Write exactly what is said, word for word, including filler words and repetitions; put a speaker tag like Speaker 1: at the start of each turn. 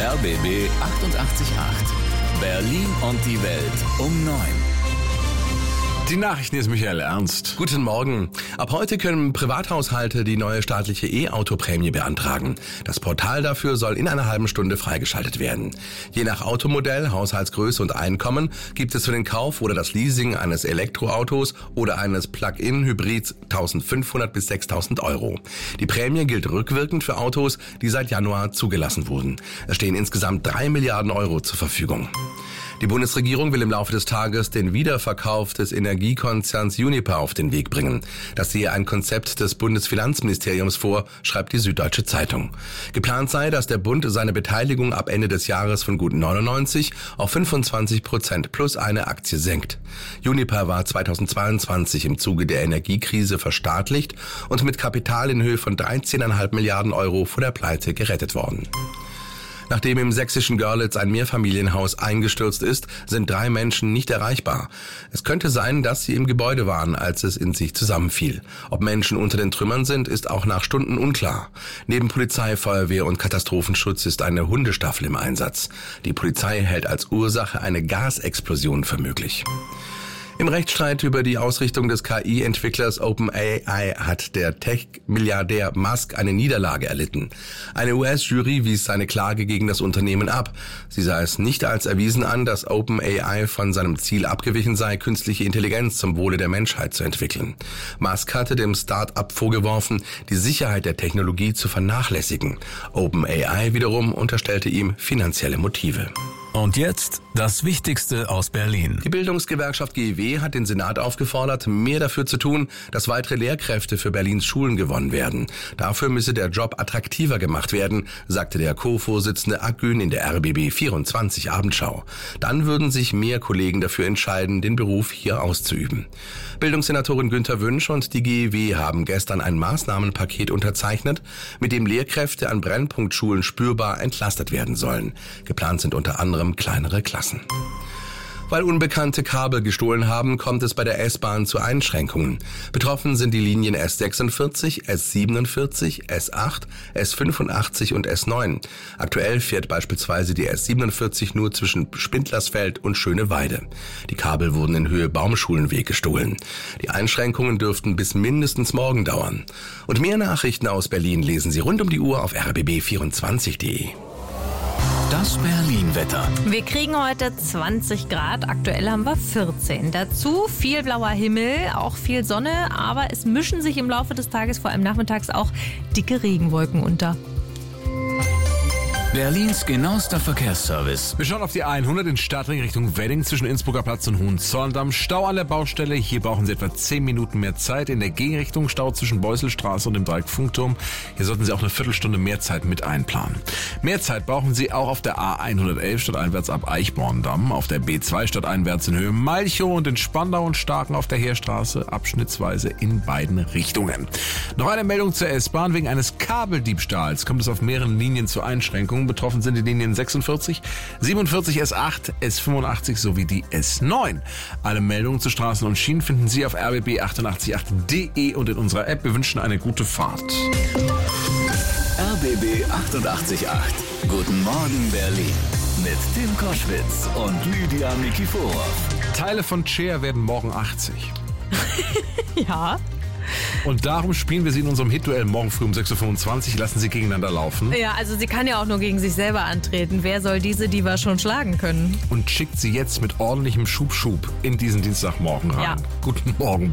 Speaker 1: R B B achtundachtzig Komma acht. Berlin und die Welt um neun.
Speaker 2: Die Nachrichten ist Michael Ernst.
Speaker 3: Guten Morgen. Ab heute können Privathaushalte die neue staatliche E-Auto-Prämie beantragen. Das Portal dafür soll in einer halben Stunde freigeschaltet werden. Je nach Automodell, Haushaltsgröße und Einkommen gibt es für den Kauf oder das Leasing eines Elektroautos oder eines Plug-in-Hybrids eintausendfünfhundert bis sechstausend Euro. Die Prämie gilt rückwirkend für Autos, die seit Januar zugelassen wurden. Es stehen insgesamt drei Milliarden Euro zur Verfügung. Die Bundesregierung will im Laufe des Tages den Wiederverkauf des Energiekonzerns Uniper auf den Weg bringen. Das sehe ein Konzept des Bundesfinanzministeriums vor, schreibt die Süddeutsche Zeitung. Geplant sei, dass der Bund seine Beteiligung ab Ende des Jahres von gut neunundneunzig auf fünfundzwanzig Prozent plus eine Aktie senkt. Uniper war zweitausendzweiundzwanzig im Zuge der Energiekrise verstaatlicht und mit Kapital in Höhe von dreizehn Komma fünf Milliarden Euro vor der Pleite gerettet worden. Nachdem im sächsischen Görlitz ein Mehrfamilienhaus eingestürzt ist, sind drei Menschen nicht erreichbar. Es könnte sein, dass sie im Gebäude waren, als es in sich zusammenfiel. Ob Menschen unter den Trümmern sind, ist auch nach Stunden unklar. Neben Polizei, Feuerwehr und Katastrophenschutz ist eine Hundestaffel im Einsatz. Die Polizei hält als Ursache eine Gasexplosion für möglich. Im Rechtsstreit über die Ausrichtung des K I-Entwicklers OpenAI hat der Tech-Milliardär Musk eine Niederlage erlitten. Eine U S-Jury wies seine Klage gegen das Unternehmen ab. Sie sah es nicht als erwiesen an, dass OpenAI von seinem Ziel abgewichen sei, künstliche Intelligenz zum Wohle der Menschheit zu entwickeln. Musk hatte dem Start-up vorgeworfen, die Sicherheit der Technologie zu vernachlässigen. OpenAI wiederum unterstellte ihm finanzielle Motive.
Speaker 1: Und jetzt das Wichtigste aus Berlin.
Speaker 3: Die Bildungsgewerkschaft G E W hat den Senat aufgefordert, mehr dafür zu tun, dass weitere Lehrkräfte für Berlins Schulen gewonnen werden. Dafür müsse der Job attraktiver gemacht werden, sagte der Co-Vorsitzende Akgün in der R B B vierundzwanzig Abendschau. Dann würden sich mehr Kollegen dafür entscheiden, den Beruf hier auszuüben. Bildungssenatorin Günther Wünsch und die G E W haben gestern ein Maßnahmenpaket unterzeichnet, mit dem Lehrkräfte an Brennpunktschulen spürbar entlastet werden sollen. Geplant sind unter anderem kleinere Klassen. Weil Unbekannte Kabel gestohlen haben, kommt es bei der S-Bahn zu Einschränkungen. Betroffen sind die Linien S sechsundvierzig, S siebenundvierzig, S acht, S fünfundachtzig und S neun. Aktuell fährt beispielsweise die S siebenundvierzig nur zwischen Spindlersfeld und Schöneweide. Die Kabel wurden in Höhe Baumschulenweg gestohlen. Die Einschränkungen dürften bis mindestens morgen dauern. Und mehr Nachrichten aus Berlin lesen Sie rund um die Uhr auf r b b vierundzwanzig punkt de.
Speaker 1: Das Berlin-Wetter.
Speaker 4: Wir kriegen heute zwanzig Grad, aktuell haben wir vierzehn. Dazu viel blauer Himmel, auch viel Sonne, aber es mischen sich im Laufe des Tages, vor allem nachmittags, auch dicke Regenwolken unter.
Speaker 1: Berlins genauester Verkehrsservice.
Speaker 2: Wir schauen auf die hundert in Stadtring Richtung Wedding zwischen Innsbrucker Platz und Hohenzollern. Stau an der Baustelle. Hier brauchen Sie etwa zehn Minuten mehr Zeit. In der Gegenrichtung Stau zwischen Beuselstraße und dem Dreieck Funkturm. Hier sollten Sie auch eine Viertelstunde mehr Zeit mit einplanen. Mehr Zeit brauchen Sie auch auf der A hundertelf stadteinwärts ab Eichborndamm, auf der B zwei stadteinwärts in Höhe Malchow und in Spandau und Starken auf der Heerstraße abschnittsweise in beiden Richtungen. Noch eine Meldung zur S-Bahn. Wegen eines Kabeldiebstahls kommt es auf mehreren Linien zu Einschränkungen. Betroffen sind die Linien sechsundvierzig, siebenundvierzig, S acht, S fünfundachtzig sowie die S neun. Alle Meldungen zu Straßen und Schienen finden Sie auf r b b achtundachtzig punkt acht punkt de und in unserer App. Wir wünschen eine gute Fahrt.
Speaker 1: R B B achtundachtzig Komma acht. Guten Morgen Berlin. Mit Tim Koschwitz und Lydia Nikiforov.
Speaker 2: Teile von Cher werden morgen achtzig.
Speaker 4: Ja.
Speaker 2: Und darum spielen wir sie in unserem Hit-Duell morgen früh um sechs Uhr fünfundzwanzig. Lassen sie gegeneinander laufen.
Speaker 4: Ja, also sie kann ja auch nur gegen sich selber antreten. Wer soll diese Diva schon schlagen können?
Speaker 2: Und schickt sie jetzt mit ordentlichem Schub-Schub in diesen Dienstagmorgen rein.
Speaker 4: Ja.
Speaker 2: Guten Morgen.